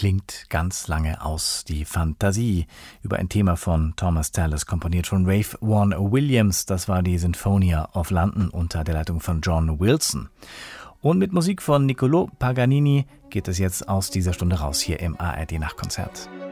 klingt ganz lange aus. Die Fantasie über ein Thema von Thomas Tallis, komponiert von Ralph Vaughan Williams. Das war die Sinfonia of London unter der Leitung von John Wilson. Und mit Musik von Niccolò Paganini geht es jetzt aus dieser Stunde raus hier im ARD Nachtkonzert.